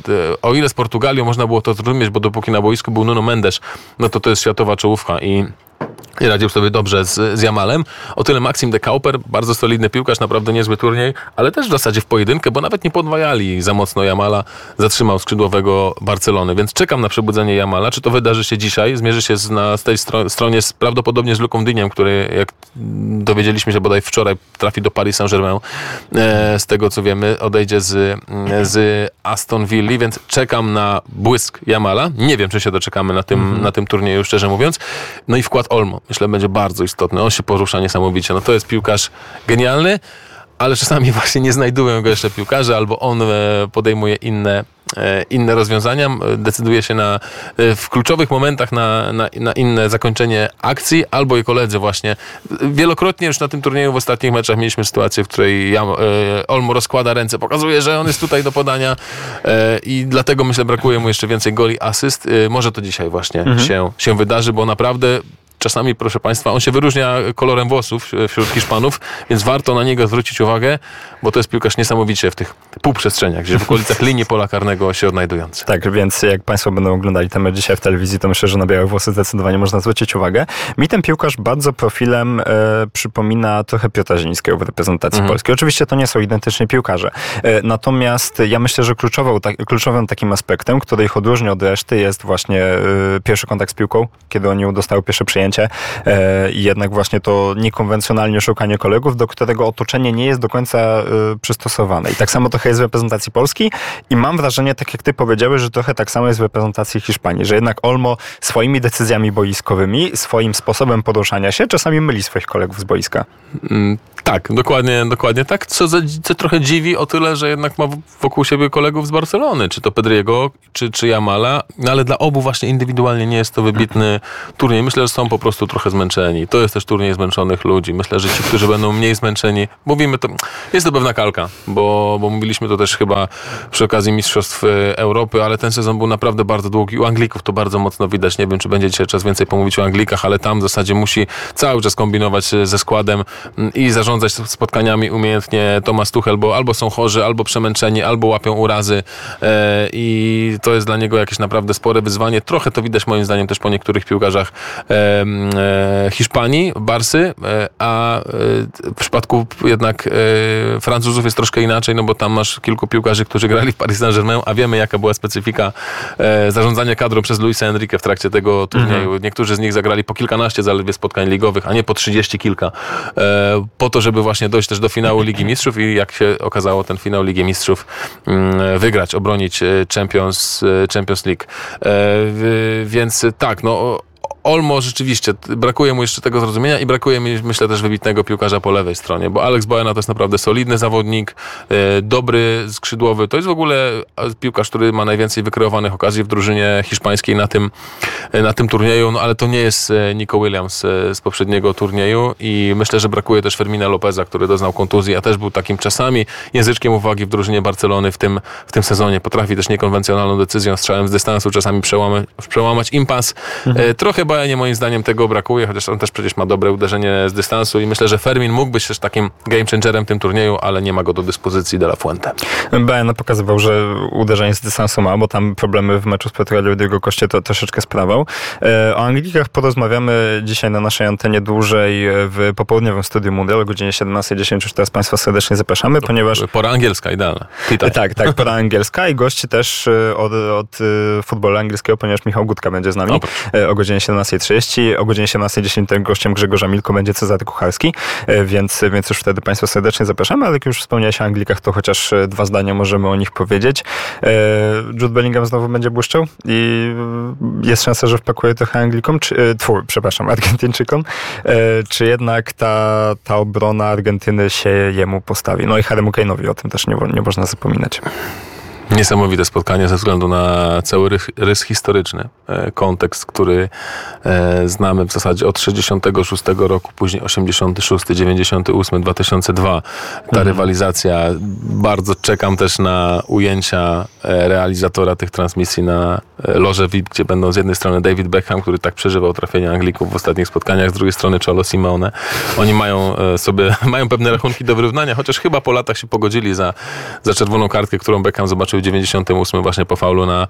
O ile z Portugalią można było to zrozumieć, bo dopóki na boisku był Nuno Mendes, no to to jest światowa czołówka i i radził sobie dobrze z, z Jamalem. O tyle Maxim de Cuyper, bardzo solidny piłkarz, naprawdę niezły turniej, ale też w zasadzie w pojedynkę, bo nawet nie podwajali za mocno Jamala, zatrzymał skrzydłowego Barcelony, więc czekam na przebudzenie Jamala. Czy to wydarzy się dzisiaj? Zmierzy się z, na z tej stro, stronie z, prawdopodobnie z Luką Dyniem, który, jak dowiedzieliśmy się bodaj wczoraj, trafi do Paris Saint-Germain. E, z tego co wiemy, odejdzie z, z Aston Villa, więc czekam na błysk Jamala. Nie wiem, czy się doczekamy na tym, mhm. na tym turnieju, szczerze mówiąc. No i wkład Olmo, myślę, będzie bardzo istotny. On się porusza niesamowicie. No to jest piłkarz genialny, ale czasami właśnie nie znajdują go jeszcze piłkarze, albo on podejmuje inne, inne rozwiązania, decyduje się na, w kluczowych momentach na, na, na inne zakończenie akcji, albo i koledzy właśnie. Wielokrotnie już na tym turnieju w ostatnich meczach mieliśmy sytuację, w której Jam, Olmo rozkłada ręce, pokazuje, że on jest tutaj do podania i dlatego myślę, brakuje mu jeszcze więcej goli, asyst. Może to dzisiaj właśnie mhm. się, się wydarzy, bo naprawdę czasami, proszę Państwa, on się wyróżnia kolorem włosów wśród Hiszpanów, więc warto na niego zwrócić uwagę, bo to jest piłkarz niesamowicie w tych półprzestrzeniach, gdzie w okolicach linii pola karnego się odnajdujący. Tak, więc jak Państwo będą oglądali ten mecz dzisiaj w telewizji, to myślę, że na białe włosy zdecydowanie można zwrócić uwagę. Mi ten piłkarz bardzo profilem e, przypomina trochę Piotra Zielińskiego w reprezentacji mhm. polskiej. Oczywiście to nie są identyczni piłkarze. E, natomiast ja myślę, że kluczową, ta, kluczowym takim aspektem, który ich odróżni od reszty, jest właśnie e, pierwszy kontakt z piłką, kiedy oni dostały pierwsze przyjęcie e, i jednak właśnie to niekonwencjonalnie szukanie kolegów, do którego otoczenie nie jest do końca e, przystosowane. I tak samo trochę jest w reprezentacji Polski i mam wrażenie, tak jak ty powiedziałeś, że trochę tak samo jest w reprezentacji Hiszpanii, że jednak Olmo swoimi decyzjami boiskowymi, swoim sposobem poruszania się czasami myli swoich kolegów z boiska. Mm, tak, dokładnie, dokładnie tak, co, za, co trochę dziwi o tyle, że jednak ma wokół siebie kolegów z Barcelony, czy to Pedriego, czy, czy Jamala, no ale dla obu właśnie indywidualnie nie jest to wybitny turniej. Myślę, że są po prostu trochę zmęczeni. To jest też turniej zmęczonych ludzi. Myślę, że ci, którzy będą mniej zmęczeni, mówimy to, jest to pewna kalka, bo, bo mówiliśmy to też chyba przy okazji Mistrzostw Europy, ale ten sezon był naprawdę bardzo długi. U Anglików to bardzo mocno widać. Nie wiem, czy będzie dzisiaj czas więcej pomówić o Anglikach, ale tam w zasadzie musi cały czas kombinować ze składem i zarządzać spotkaniami umiejętnie Thomas Tuchel, bo albo są chorzy, albo przemęczeni, albo łapią urazy e, i to jest dla niego jakieś naprawdę spore wyzwanie. Trochę to widać moim zdaniem też po niektórych piłkarzach e, e, Hiszpanii, Barsy, e, a e, w przypadku jednak e, Francuzów jest troszkę inaczej, no bo tam masz kilku piłkarzy, którzy grali w Paris Saint-Germain, a wiemy, jaka była specyfika e, zarządzania kadrą przez Luisa Enrique w trakcie tego turnieju. Mhm. Niektórzy z nich zagrali po kilkanaście zaledwie spotkań ligowych, a nie po trzydzieści kilka. E, po to, żeby właśnie dojść też do finału Ligi Mistrzów i jak się okazało, ten finał Ligi Mistrzów mm, wygrać, obronić Champions, Champions League. E, więc tak, no Olmo rzeczywiście, brakuje mu jeszcze tego zrozumienia i brakuje mi, myślę, też wybitnego piłkarza po lewej stronie, bo Alex Baena to jest naprawdę solidny zawodnik, e, dobry, skrzydłowy. To jest w ogóle piłkarz, który ma najwięcej wykreowanych okazji w drużynie hiszpańskiej na tym, na tym turnieju, no ale to nie jest Nico Williams z poprzedniego turnieju i myślę, że brakuje też Fermina Lopeza, który doznał kontuzji, a też był takim czasami języczkiem uwagi w drużynie Barcelony w tym, w tym sezonie. Potrafi też niekonwencjonalną decyzją, strzałem z dystansu czasami przełamać, przełamać impas. Mhm. E, trochę Baenie moim zdaniem tego brakuje, chociaż on też przecież ma dobre uderzenie z dystansu i myślę, że Fermin mógł być też takim game changerem w tym turnieju, ale nie ma go do dyspozycji De La Fuente. Baena pokazywał, że uderzenie z dystansu ma, bo tam problemy w meczu z Portugalią Diego Coście to troszeczkę sprawał. O Anglikach porozmawiamy dzisiaj na naszej antenie dłużej w popołudniowym studiu Mundial o godzinie siedemnasta dziesięć. Już teraz Państwa serdecznie zapraszamy, ponieważ... Pora angielska, idealna. Witaj. Tak, tak, pora angielska i gości też od, od futbolu angielskiego, ponieważ Michał Gutka będzie z nami Oprócz. o godzinie siedemnasta trzydzieści. O godzinie siedemnasta dziesięć tym gościem Grzegorza Milko będzie Cezary Kucharski, więc, więc już wtedy Państwa serdecznie zapraszamy, ale jak już wspomniałeś o Anglikach, to chociaż dwa zdania możemy o nich powiedzieć. Jude Bellingham znowu będzie błyszczał i jest szansa, że wpakuje trochę Anglikom, czy, tfu, przepraszam, Argentyńczykom, czy jednak ta, ta obrona Argentyny się jemu postawi. No i Harry'emu Kane'owi, o tym też nie, nie można zapominać. Niesamowite spotkanie ze względu na cały rys, rys historyczny. E, kontekst, który e, znamy w zasadzie od sześćdziesiątego szóstego roku, później osiemdziesiąty szósty, dziewięćdziesiąty ósmy, dwa tysiące drugi. Ta mhm. rywalizacja. Bardzo czekam też na ujęcia e, realizatora tych transmisji na e, loże V I P, gdzie będą z jednej strony David Beckham, który tak przeżywał trafienie Anglików w ostatnich spotkaniach, z drugiej strony Cholo Simeone. Oni mają e, sobie, mają pewne rachunki do wyrównania, chociaż chyba po latach się pogodzili za, za czerwoną kartkę, którą Beckham zobaczył w dziewięćdziesiątym ósmym właśnie po faulu na,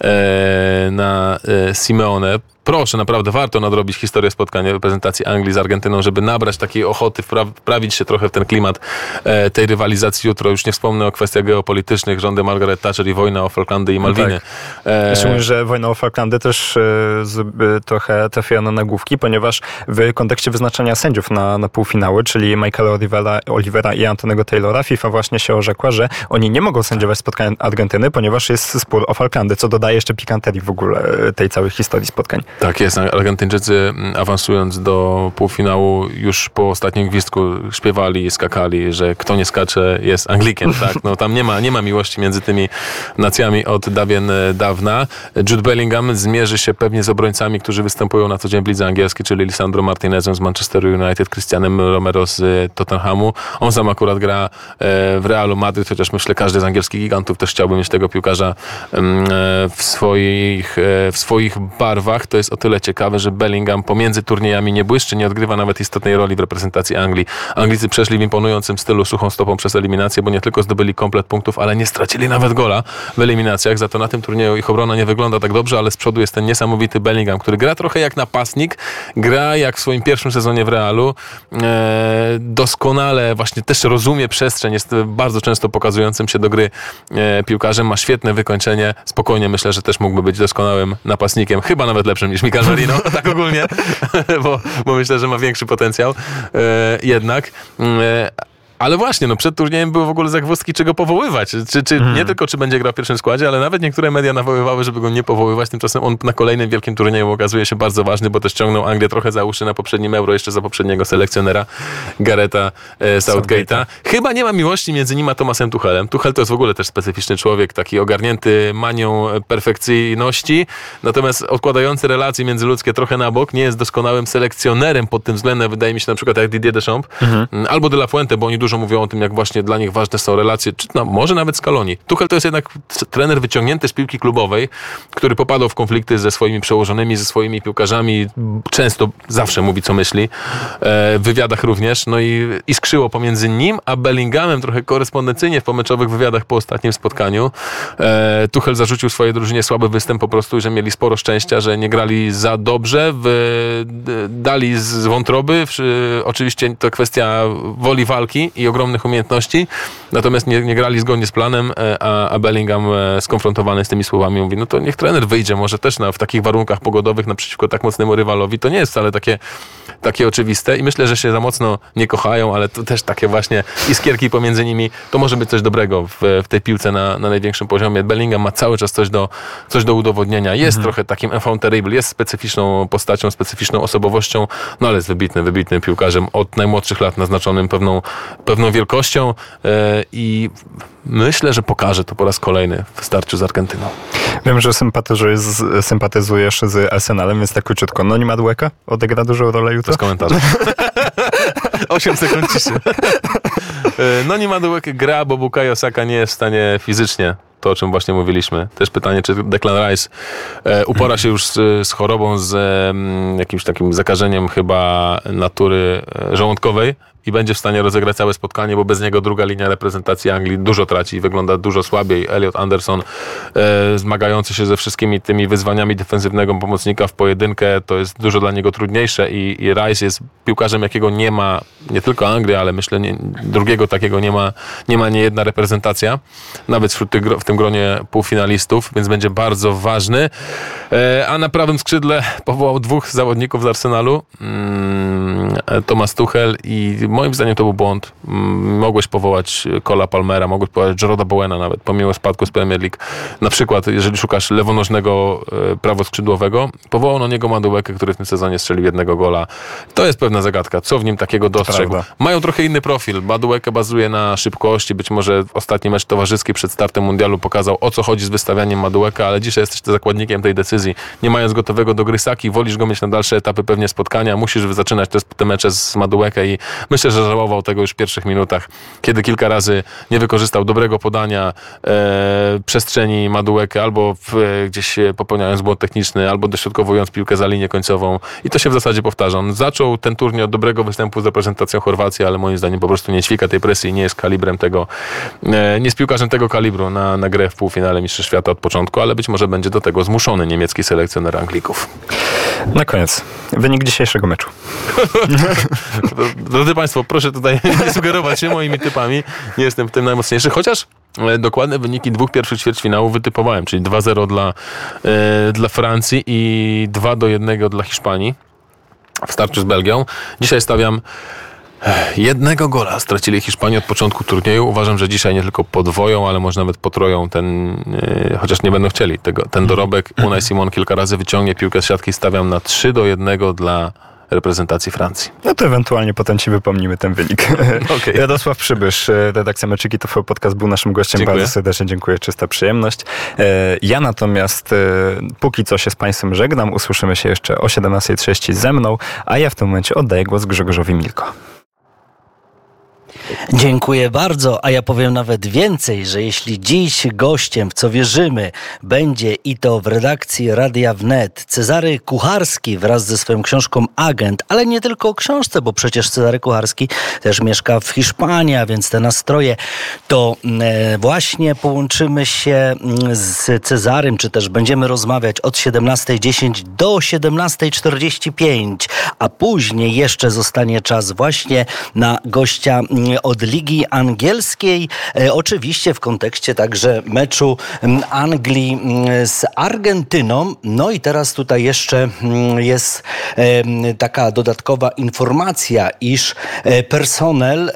e, na e, Simeone. Proszę, naprawdę warto nadrobić historię spotkań reprezentacji Anglii z Argentyną, żeby nabrać takiej ochoty, wpra- wprawić się trochę w ten klimat e, tej rywalizacji jutro. Już nie wspomnę o kwestiach geopolitycznych, rządy Margaret Thatcher i wojna o Falklandy i Malwiny. No tak. e... Szczególnie, że wojna o Falklandy też e, z, trochę trafiła na nagłówki, ponieważ w kontekście wyznaczania sędziów na, na półfinały, czyli Michaela Olivera, Olivera i Antonego Taylora, FIFA właśnie się orzekła, że oni nie mogą sędziować spotkań Argentyny, ponieważ jest spór o Falklandy, co dodaje jeszcze pikanterii w ogóle tej całej historii spotkań. Tak jest. Argentyńczycy awansując do półfinału już po ostatnim gwizdku śpiewali i skakali, że kto nie skacze jest Anglikiem. Tak? No, tam nie ma, nie ma miłości między tymi nacjami od dawien dawna. Jude Bellingham zmierzy się pewnie z obrońcami, którzy występują na co dzień w lidze angielskiej, czyli Lisandro Martinezem z Manchesteru United, Christianem Romero z Tottenhamu. On sam akurat gra w Realu Madryt, chociaż myślę, każdy z angielskich gigantów też chciałby mieć tego piłkarza w swoich, w swoich barwach. To jest jest o tyle ciekawe, że Bellingham pomiędzy turniejami nie błyszczy, nie odgrywa nawet istotnej roli w reprezentacji Anglii. Anglicy przeszli w imponującym stylu suchą stopą przez eliminację, bo nie tylko zdobyli komplet punktów, ale nie stracili nawet gola w eliminacjach. Za to na tym turnieju ich obrona nie wygląda tak dobrze, ale z przodu jest ten niesamowity Bellingham, który gra trochę jak napastnik, gra jak w swoim pierwszym sezonie w Realu. E, doskonale właśnie też rozumie przestrzeń, jest bardzo często pokazującym się do gry e, piłkarzem, ma świetne wykończenie. Spokojnie myślę, że też mógłby być doskonałym napastnikiem, chyba nawet lepszym niż Mikael Merino, tak ogólnie, bo, bo myślę, że ma większy potencjał e, jednak. E, Ale właśnie, no przed turniejem były w ogóle zagwozdki, czego powoływać. Czy, czy hmm. Nie tylko, czy będzie grał w pierwszym składzie, ale nawet niektóre media nawoływały, żeby go nie powoływać. Tymczasem on na kolejnym wielkim turnieju okazuje się bardzo ważny, bo też ciągnął Anglię trochę za uszy na poprzednim Euro, jeszcze za poprzedniego selekcjonera Garetha e, Southgate'a. Chyba nie ma miłości między nim a Thomasem Tuchelem. Tuchel to jest w ogóle też specyficzny człowiek, taki ogarnięty manią perfekcyjności, natomiast odkładający relacje międzyludzkie trochę na bok, nie jest doskonałym selekcjonerem pod tym względem, wydaje mi się, na przykład jak Didier Deschamps hmm. albo De La Fuente, bo oni dużo mówią o tym, jak właśnie dla nich ważne są relacje, czy no, może nawet Scaloni. Tuchel to jest jednak trener wyciągnięty z piłki klubowej, który popadał w konflikty ze swoimi przełożonymi, ze swoimi piłkarzami, często, zawsze mówi, co myśli, w wywiadach również, no i iskrzyło pomiędzy nim a Bellinghamem trochę korespondencyjnie w pomeczowych wywiadach po ostatnim spotkaniu. Tuchel zarzucił swojej drużynie słaby występ po prostu, że mieli sporo szczęścia, że nie grali za dobrze, dali z wątroby, oczywiście to kwestia woli walki i ogromnych umiejętności, natomiast nie, nie grali zgodnie z planem, a, a Bellingham skonfrontowany z tymi słowami mówi, no to niech trener wyjdzie, może też na, w takich warunkach pogodowych naprzeciwko tak mocnemu rywalowi, to nie jest wcale takie, takie oczywiste i myślę, że się za mocno nie kochają, ale to też takie właśnie iskierki pomiędzy nimi, to może być coś dobrego w, w tej piłce na, na największym poziomie. Bellingham ma cały czas coś do, coś do udowodnienia, jest mhm. trochę takim enfant terrible, jest specyficzną postacią, specyficzną osobowością, no ale jest wybitny, wybitnym piłkarzem od najmłodszych lat naznaczonym pewną, pewną wielkością yy, i myślę, że pokaże to po raz kolejny w starciu z Argentyną. Wiem, że sympatyzujesz z, sympatyzujesz z Arsenalem, więc tak króciutko. No nie Madueka odegra dużą rolę jutro? Bez komentarzy. osiem sekund ciszy. No nie Madueka gra, bo Bukayo Saka nie jest w stanie fizycznie. To, o czym właśnie mówiliśmy. Też pytanie, czy Declan Rice e, upora się już z, z chorobą, z e, jakimś takim zakażeniem chyba natury e, żołądkowej i będzie w stanie rozegrać całe spotkanie, bo bez niego druga linia reprezentacji Anglii dużo traci i wygląda dużo słabiej. Elliot Anderson e, zmagający się ze wszystkimi tymi wyzwaniami defensywnego pomocnika w pojedynkę, to jest dużo dla niego trudniejsze i, i Rice jest piłkarzem, jakiego nie ma nie tylko Anglia, ale myślę nie, drugiego takiego nie ma, nie ma niejedna reprezentacja, nawet wśród tych, w tym gronie półfinalistów, więc będzie bardzo ważny. E, a na prawym skrzydle powołał dwóch zawodników z Arsenalu, mm, Thomas Tuchel i moim zdaniem to był błąd. Mogłeś powołać Cola Palmera, mogłeś powołać Jarroda Bowena nawet, pomimo spadku z Premier League. Na przykład, jeżeli szukasz lewonożnego e, prawoskrzydłowego, powołał na niego Maduekę, który w tym sezonie strzelił jednego gola. To jest pewna zagadka. Co w nim takiego dostrzegł? Prawda. Mają trochę inny profil. Madueka bazuje na szybkości. Być może ostatni mecz towarzyski przed startem mundialu pokazał, o co chodzi z wystawianiem Madueka, ale dzisiaj jesteś zakładnikiem tej decyzji. Nie mając gotowego do gry Saki, wolisz go mieć na dalsze etapy pewnie spotkania. Musisz zaczynać te, te mecze z Maduekę i myślę, że żałował tego już w pierwszych minutach, kiedy kilka razy nie wykorzystał dobrego podania e, przestrzeni Maduekę, albo w, gdzieś popełniając błąd techniczny, albo dośrodkowując piłkę za linię końcową. I to się w zasadzie powtarza. On zaczął ten turniej od dobrego występu z reprezentacją Chorwacji, ale moim zdaniem po prostu nie ćwika tej presji, nie jest kalibrem tego, e, nie jest piłkarzem tego kalibru na, na grę w półfinale Mistrzostw Świata od początku, ale być może będzie do tego zmuszony niemiecki selekcjoner Anglików. Na koniec. Wynik dzisiejszego meczu. Drodzy Państwo, proszę tutaj nie sugerować się moimi typami. Nie jestem w tym najmocniejszy, chociaż dokładne wyniki dwóch pierwszych ćwierćfinałów wytypowałem, czyli dwa zero dla, e, dla Francji i dwa do jednego dla Hiszpanii w starciu z Belgią. Dzisiaj stawiam jednego gola. Stracili Hiszpanie od początku turnieju. Uważam, że dzisiaj nie tylko podwoją, ale może nawet potroją ten, yy, chociaż nie będą chcieli tego, ten dorobek. Unai Simon kilka razy wyciągnie piłkę z siatki. Stawiam na trzy do jednego dla reprezentacji Francji. No to ewentualnie potem ci wypomnimy ten wynik. Okay. Radosław Przybysz, redakcja Meczyki, to podcast, był naszym gościem. Dziękuję. Bardzo serdecznie dziękuję, czysta przyjemność. Ja natomiast póki co się z Państwem żegnam. Usłyszymy się jeszcze o siedemnastej trzydzieści ze mną, a ja w tym momencie oddaję głos Grzegorzowi Milko. Dziękuję bardzo, a ja powiem nawet więcej, że jeśli dziś gościem, w co wierzymy, będzie i to w redakcji Radia Wnet Cezary Kucharski wraz ze swoją książką Agent, ale nie tylko o książce, bo przecież Cezary Kucharski też mieszka w Hiszpanii, a więc te nastroje, to e, właśnie połączymy się z Cezarym, czy też będziemy rozmawiać od siedemnasta dziesięć do siedemnasta czterdzieści pięć, a później jeszcze zostanie czas właśnie na gościa od Ligi Angielskiej, e, oczywiście w kontekście także meczu Anglii z Argentyną. No i teraz tutaj jeszcze jest e, taka dodatkowa informacja, iż e, personel, e,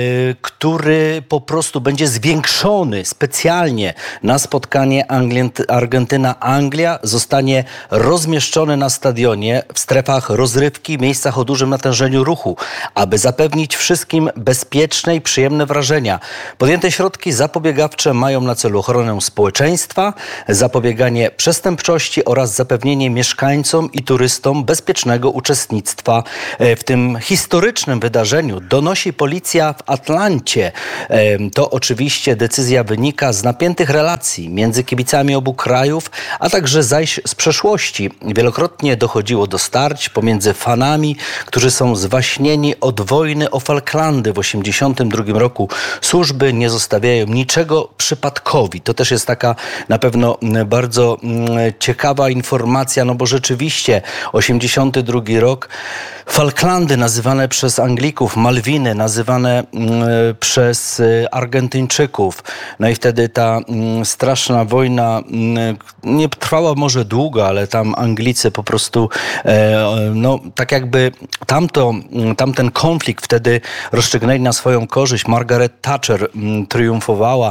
który po prostu będzie zwiększony specjalnie na spotkanie Argentyna-Anglia, zostanie rozmieszczony na stadionie w strefach rozrywki, miejscach o dużym natężeniu ruchu, aby zapewnić wszystkim bezpieczne i przyjemne wrażenia. Podjęte środki zapobiegawcze mają na celu ochronę społeczeństwa, zapobieganie przestępczości oraz zapewnienie mieszkańcom i turystom bezpiecznego uczestnictwa w tym historycznym wydarzeniu, donosi policja w Atlancie. To oczywiście decyzja wynika z napiętych relacji między kibicami obu krajów, a także zaś z przeszłości. Wielokrotnie dochodziło do starć pomiędzy fanami, którzy są zwaśnieni od wojny o Falklandy w osiemdziesiątym drugim roku. Służby nie zostawiają niczego przypadkowi. To też jest taka na pewno bardzo ciekawa informacja, no bo rzeczywiście osiemdziesiąty drugi rok, Falklandy nazywane przez Anglików, Malwiny nazywane przez Argentyńczyków. No i wtedy ta straszna wojna nie trwała może długo, ale tam Anglicy po prostu no tak jakby tamto, tamten konflikt wtedy rozstrzygnęli na swoją korzyść. Margaret Thatcher triumfowała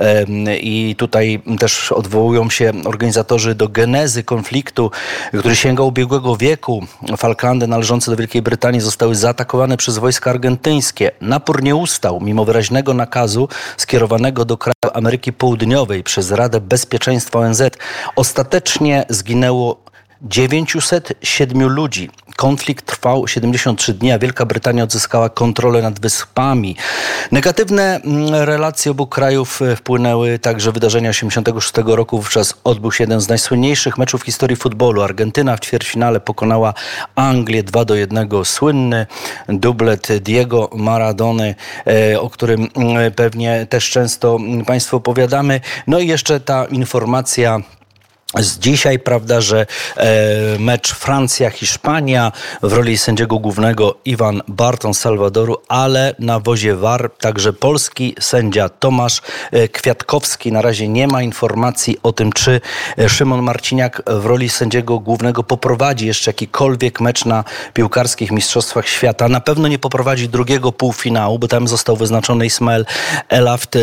i tutaj też odwołują się organizatorzy do genezy konfliktu, który sięga ubiegłego wieku. Falklandy należące do Wielkiej Brytanii zostały zaatakowane przez wojska argentyńskie. Napór nie ustał, mimo wyraźnego nakazu skierowanego do kraju Ameryki Południowej przez Radę Bezpieczeństwa O N Z. Ostatecznie zginęło dziewięćset siedmiu ludzi. Konflikt trwał siedemdziesiąt trzy dni, a Wielka Brytania odzyskała kontrolę nad wyspami. Negatywne relacje obu krajów wpłynęły także wydarzenia osiemdziesiątego szóstego roku. Wówczas odbył się jeden z najsłynniejszych meczów w historii futbolu. Argentyna w ćwierćfinale pokonała Anglię dwa do jednego. Słynny dublet Diego Maradony, o którym pewnie też często Państwu opowiadamy. No i jeszcze ta informacja z dzisiaj, prawda, że e, mecz Francja-Hiszpania, w roli sędziego głównego Iwan Barton z Salwadoru, ale na wozie V A R także polski sędzia Tomasz e, Kwiatkowski. Na razie nie ma informacji o tym, czy e, Szymon Marciniak w roli sędziego głównego poprowadzi jeszcze jakikolwiek mecz na piłkarskich mistrzostwach świata. Na pewno nie poprowadzi drugiego półfinału, bo tam został wyznaczony Ismael Elaft e,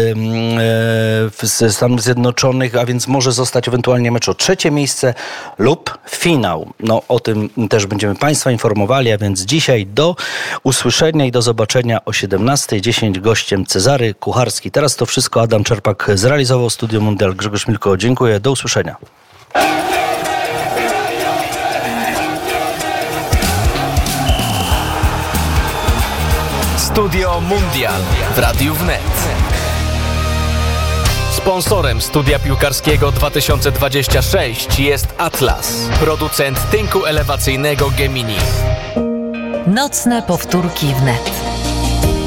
z Stanów Zjednoczonych, a więc może zostać ewentualnie mecz o trzecie miejsce lub finał. No o tym też będziemy Państwa informowali, a więc dzisiaj do usłyszenia i do zobaczenia o siedemnasta dziesięć. Gościem Cezary Kucharski. Teraz to wszystko Adam Czerpak zrealizował. Studio Mundial, Grzegorz Milko. Dziękuję. Do usłyszenia. Studio Mundial w Radiu Wnet. Sponsorem Studia Piłkarskiego dwa tysiące dwudziestego szóstego jest Atlas, producent tynku elewacyjnego Gemini. Nocne powtórki Wnet.